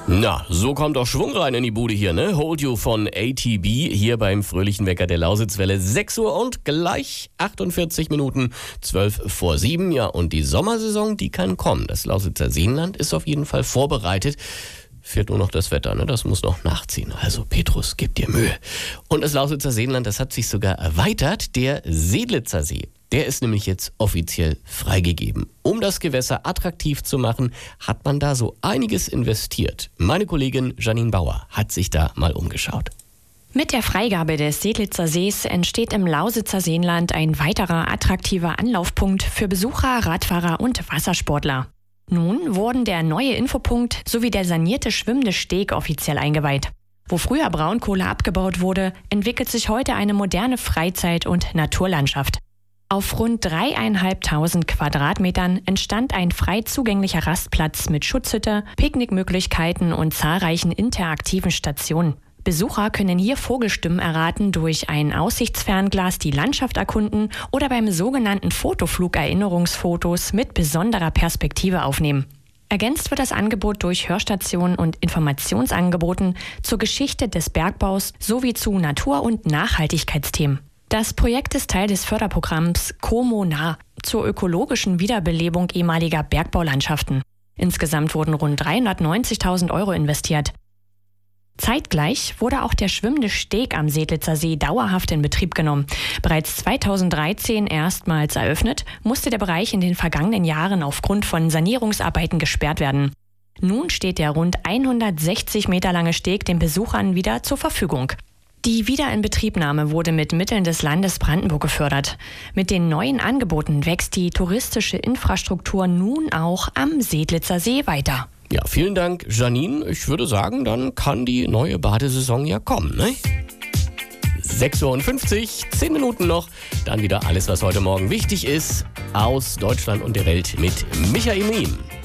Na, so kommt doch Schwung rein in die Bude hier, ne? Hold You von ATB, hier beim fröhlichen Wecker der Lausitzwelle. 6 Uhr und gleich 48 Minuten, 7:12. Ja, und die Sommersaison, die kann kommen. Das Lausitzer Seenland ist auf jeden Fall vorbereitet. Fehlt nur noch das Wetter, ne? Das muss noch nachziehen. Also Petrus, gib dir Mühe. Und das Lausitzer Seenland, das hat sich sogar erweitert. Der Seelitzer See, der ist nämlich jetzt offiziell freigegeben. Um das Gewässer attraktiv zu machen, hat man da so einiges investiert. Meine Kollegin Janine Bauer hat sich da mal umgeschaut. Mit der Freigabe des Seelitzer Sees entsteht im Lausitzer Seenland ein weiterer attraktiver Anlaufpunkt für Besucher, Radfahrer und Wassersportler. Nun wurden der neue Infopunkt sowie der sanierte schwimmende Steg offiziell eingeweiht. Wo früher Braunkohle abgebaut wurde, entwickelt sich heute eine moderne Freizeit- und Naturlandschaft. Auf rund 3.500 Quadratmetern entstand ein frei zugänglicher Rastplatz mit Schutzhütte, Picknickmöglichkeiten und zahlreichen interaktiven Stationen. Besucher können hier Vogelstimmen erraten, durch ein Aussichtsfernglas die Landschaft erkunden oder beim sogenannten Fotoflug Erinnerungsfotos mit besonderer Perspektive aufnehmen. Ergänzt wird das Angebot durch Hörstationen und Informationsangeboten zur Geschichte des Bergbaus sowie zu Natur- und Nachhaltigkeitsthemen. Das Projekt ist Teil des Förderprogramms Como-Nah zur ökologischen Wiederbelebung ehemaliger Bergbaulandschaften. Insgesamt wurden rund 390.000 € investiert. Zeitgleich wurde auch der schwimmende Steg am Seelitzer See dauerhaft in Betrieb genommen. Bereits 2013 erstmals eröffnet, musste der Bereich in den vergangenen Jahren aufgrund von Sanierungsarbeiten gesperrt werden. Nun steht der rund 160 Meter lange Steg den Besuchern wieder zur Verfügung. Die Wiederinbetriebnahme wurde mit Mitteln des Landes Brandenburg gefördert. Mit den neuen Angeboten wächst die touristische Infrastruktur nun auch am Seelitzer See weiter. Ja, vielen Dank, Janine. Ich würde sagen, dann kann die neue Badesaison ja kommen, ne? 6:50 Uhr, 10 Minuten noch. Dann wieder alles, was heute Morgen wichtig ist, aus Deutschland und der Welt mit Michael Mien.